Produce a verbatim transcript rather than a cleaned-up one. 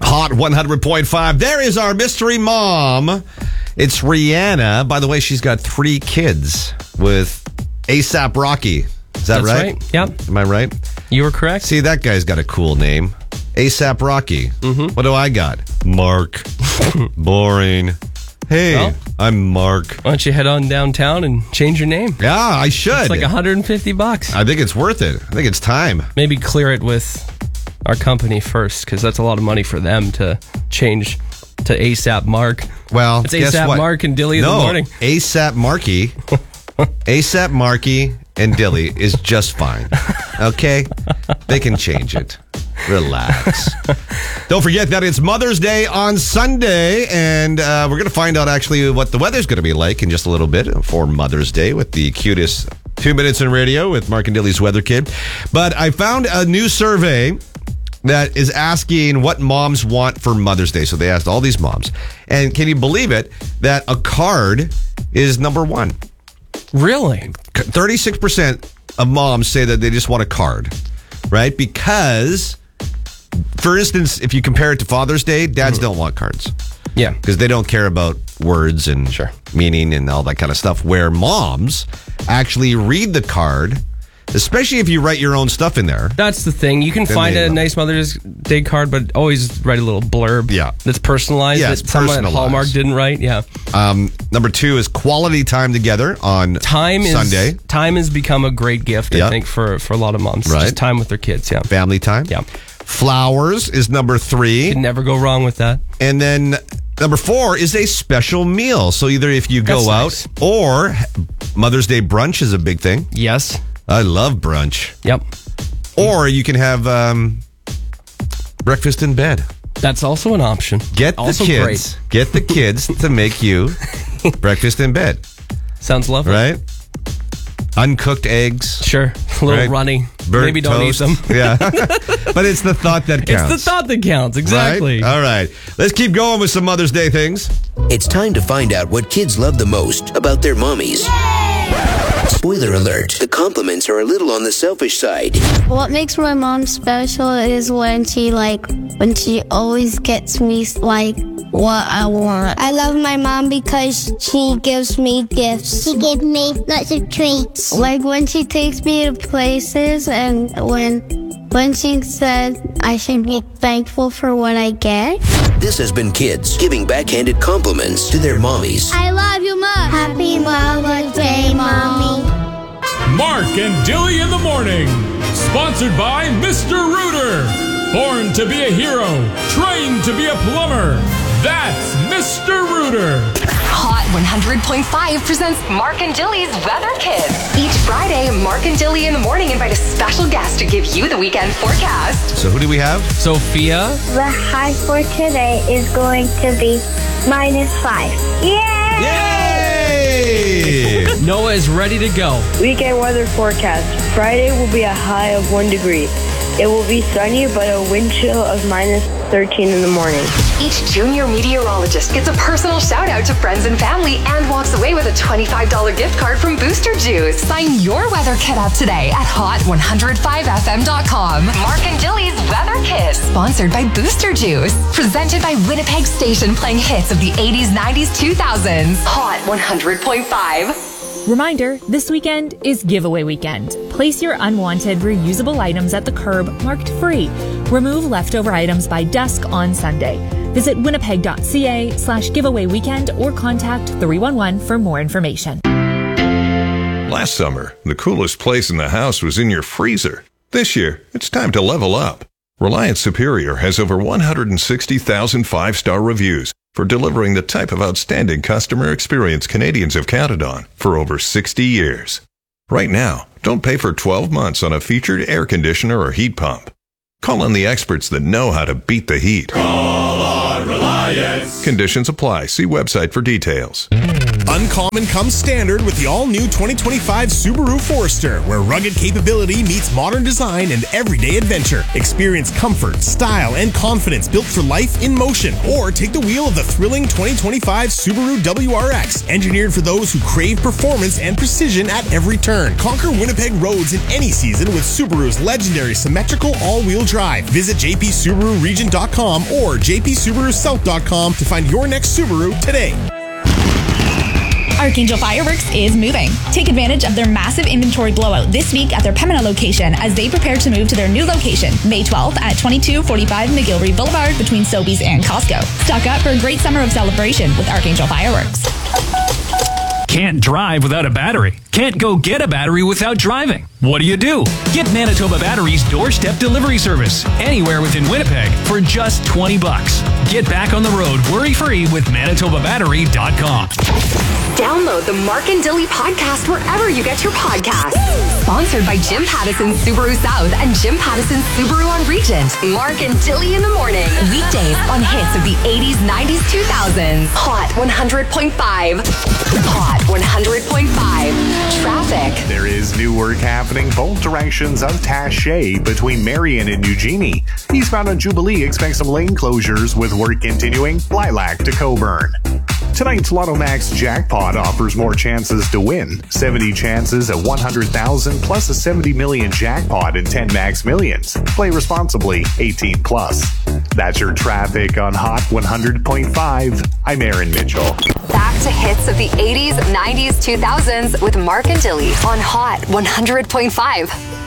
Hot one hundred point five. There is our mystery mom. It's Rihanna. By the way, she's got three kids with ASAP Rocky. Is that That's right? right. Yep. Am I right? You were correct. See, that guy's got a cool name. ASAP Rocky. Mm-hmm. What do I got? Mark. Boring. Hey, Well, I'm Mark. Why don't you head on downtown and change your name? Yeah, I should. It's like one hundred fifty bucks. I think it's worth it. I think it's time. Maybe clear it with our company first, because that's a lot of money for them to change to ASAP Mark. Well, It's guess ASAP what? Mark and Dilly in no, the morning. ASAP Marky. ASAP Marky and Dilly is just fine. Okay? They can change it. Relax. Don't forget that it's Mother's Day on Sunday, and uh, we're going to find out actually what the weather's going to be like in just a little bit for Mother's Day with the cutest two minutes in radio with Mark and Dilly's Weather Kid. But I found a new survey that is asking what moms want for Mother's Day. So they asked all these moms. And can you believe it that a card is number one? Really? thirty-six percent of moms say that they just want a card, right? Because, for instance, if you compare it to Father's Day, dads mm-hmm. don't want cards. Yeah. Because they don't care about words and sure. meaning and all that kind of stuff, where moms actually read the card, especially if you write your own stuff in there. That's the thing. You can Then find they a love nice Mother's Day card, but always write a little blurb Yeah. that's personalized Yes, that someone at personalized. Hallmark didn't write. Yeah. Um, number two is quality time together on Time is Sunday. Time has become a great gift, Yep. I think, for, for a lot of moms. Right. Just time with their kids, yeah. Family time. Yeah. Flowers is number three. Can never go wrong with that. And then number four is a special meal. So either if you go That's out nice. or Mother's Day brunch is a big thing. Yes. I love brunch. Yep. Or you can have um, breakfast in bed. That's also an option. Get also the kids. Great. Get the kids to make you breakfast in bed. Sounds lovely. Right? Uncooked eggs. Sure. A little Right. runny. Burnt Maybe don't toast. eat them. Yeah. But it's the thought that counts. It's the thought that counts. Exactly. Right? All right. Let's keep going with some Mother's Day things. It's time to find out what kids love the most about their mommies. Spoiler alert, the compliments are a little on the selfish side. What makes my mom special is when she like when she always gets me like what I want. I love my mom because she gives me gifts. She gave me lots of treats. Like when she takes me to places and when when she said I should be thankful for what I get. This has been kids giving backhanded compliments to their mommies. I love you, Mom. Happy Mother's Day, Mommy. Mark and Dilly in the morning. Sponsored by Mister Rooter. Born to be a hero, trained to be a plumber. That's Mister Rooter. Hot one hundred point five presents Mark and Dilly's Weather Kids. Each Friday, Mark and Dilly in the morning invite a special guest to give you the weekend forecast. So who do we have? Sophia. The high for today is going to be minus five. Yay! Yay! Noah is ready to go. Weekend weather forecast. Friday will be a high of one degree. It will be sunny, but a wind chill of minus thirteen in the morning. Each junior meteorologist gets a personal shout out to friends and family and walks away with a twenty-five dollars gift card from Booster Juice. Sign your weather kit up today at hot one oh five f m dot com. Mark and Dilly's Weather Kit, sponsored by Booster Juice. Presented by Winnipeg Station, playing hits of the eighties, nineties, two thousands. Hot one hundred point five. Reminder, this weekend is giveaway weekend. Place your unwanted reusable items at the curb marked free. Remove leftover items by dusk on Sunday. Visit winnipeg.ca slash giveaway weekend or contact three one one for more information. Last summer, the coolest place in the house was in your freezer. This year, it's time to level up. Reliance Superior has over one hundred sixty thousand five-star reviews for delivering the type of outstanding customer experience Canadians have counted on for over sixty years. Right now, don't pay for twelve months on a featured air conditioner or heat pump. Call on the experts that know how to beat the heat. Call on Reliance. Conditions apply. See website for details. Uncommon comes standard with the all-new twenty twenty-five Subaru Forester, where rugged capability meets modern design and everyday adventure. Experience comfort, style, and confidence built for life in motion. Or take the wheel of the thrilling twenty twenty-five Subaru W R X, engineered for those who crave performance and precision at every turn. Conquer Winnipeg roads in any season with Subaru's legendary symmetrical all-wheel drive. Visit j p subaru region dot com or j p subaru south dot com to find your next Subaru today. Archangel Fireworks is moving. Take advantage of their massive inventory blowout this week at their Pembina location as they prepare to move to their new location, May twelfth at twenty-two forty-five McGillivray Boulevard between Sobeys and Costco. Stock up for a great summer of celebration with Archangel Fireworks. Can't drive without a battery. Can't go get a battery without driving. What do you do? Get Manitoba Battery's doorstep delivery service anywhere within Winnipeg for just twenty bucks. Get back on the road worry-free with manitoba battery dot com. Download the Mark and Dilly podcast wherever you get your podcasts. Sponsored by Jim Pattison Subaru South and Jim Pattison Subaru on Regent. Mark and Dilly in the morning. Weekdays on hits of the eighties, nineties, two thousands. Hot one hundred point five. Hot one hundred point five. Traffic. There is new work happening both directions of Taché between Marion and Eugenie. Eastbound on Jubilee, expect some lane closures with work continuing Lilac to Coburn. Tonight's Lotto Max jackpot offers more chances to win. seventy chances at one hundred thousand plus a seventy million jackpot and ten max millions. Play responsibly, eighteen plus. That's your traffic on Hot one hundred point five. I'm Aaron Mitchell. Back to hits of the eighties, nineties, two thousands with Mark and Dilly on Hot one hundred point five.